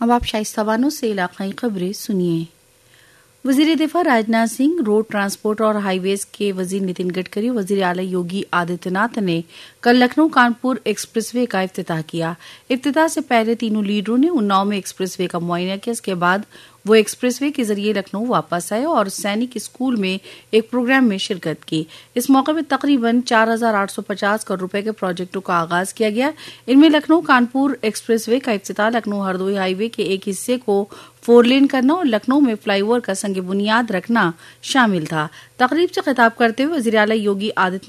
अब आप शाइस्ता बानो से इलाकाई खबरें सुनिए। वजीर दिफा राजनाथ सिंह, रोड ट्रांसपोर्ट और हाईवेज के वजीर नितिन गडकरी, वजीर आला योगी आदित्यनाथ ने कल लखनऊ कानपुर एक्सप्रेसवे का इफ्तिताह किया। इफ्तिताह से पहले तीनों लीडरों ने उन्नाव में एक्सप्रेसवे का मुआयना किया। इसके बाद वो एक्सप्रेसवे के जरिए लखनऊ वापस आए और सैनिक स्कूल में एक प्रोग्राम में शिरकत की। इस मौके पर तकरीबन 4,850 करोड़ रुपए के प्रोजेक्टों का आगाज किया गया। इनमें लखनऊ कानपुर एक्सप्रेसवे का इफ्तिताह, लखनऊ हरदोई हाईवे के एक हिस्से को 4 लेन करना और लखनऊ में फ्लाईओवर का संग बुनियाद रखना शामिल था। तकरीब से खिताब करते हुए वजीर आला योगी आदित्यनाथ